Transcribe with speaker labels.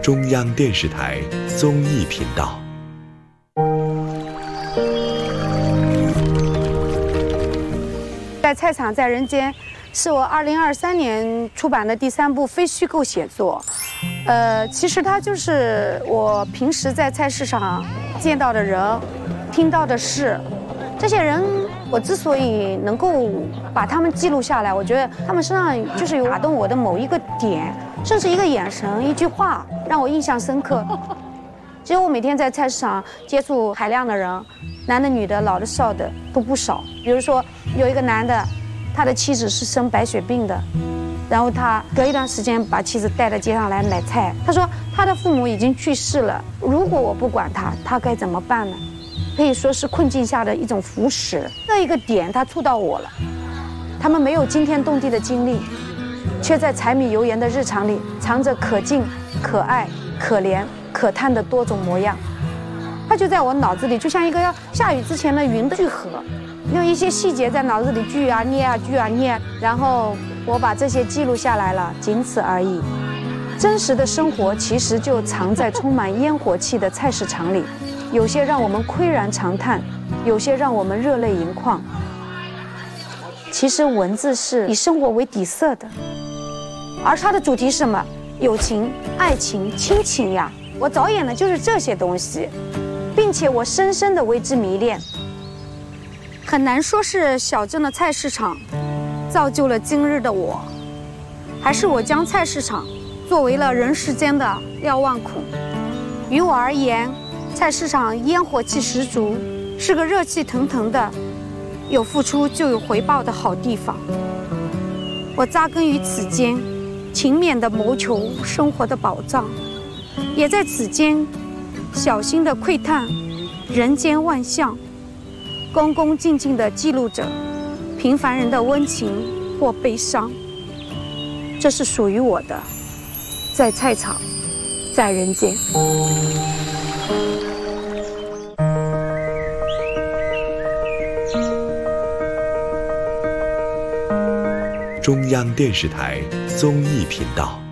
Speaker 1: 中央电视台综艺频道。
Speaker 2: 在菜场在人间是我2023年出版的第3部非虚构写作。其实它就是我平时在菜市场见到的人、听到的事。这些人，我之所以能够把他们记录下来，我觉得他们身上就是有打动我的某一个点，甚至一个眼神、一句话让我印象深刻。其实我每天在菜市场接触海量的人，男的、女的、老的、少的都不少。比如说有一个男的，他的妻子是生白血病的，然后他隔一段时间把妻子带到街上来买菜。他说他的父母已经去世了，如果我不管他，他该怎么办呢？可以说是困境下的一种扶持。这一个点他触到我了。他们没有惊天动地的经历，却在柴米油盐的日常里藏着可敬、可爱、可怜、可叹的多种模样。他就在我脑子里，就像一个要下雨之前的云的聚合，用一些细节在脑子里聚啊捏啊聚啊捏，然后我把这些记录下来了，仅此而已。真实的生活其实就藏在充满烟火气的菜市场里，有些让我们喟然长叹，有些让我们热泪盈眶。其实文字是以生活为底色的，而它的主题是什么？友情、爱情、亲情呀！我着眼的就是这些东西，并且我深深的为之迷恋。很难说是小镇的菜市场造就了今日的我，还是我将菜市场作为了人世间的瞭望孔。于我而言，菜市场烟火气十足，是个热气腾腾的有付出就有回报的好地方。我扎根于此间，勤勉地谋求生活的保障，也在此间小心地窥探人间万象，恭恭敬敬地记录着平凡人的温情或悲伤。这是属于我的，在菜场，在人间。
Speaker 1: 中央电视台综艺频道。